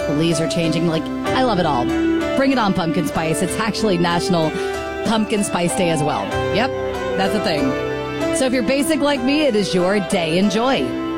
The leaves are changing. Like, I love it all. Bring it on, pumpkin spice. It's actually National Pumpkin Spice Day as well. Yep, that's a thing. So if you're basic like me, it is your day. Enjoy.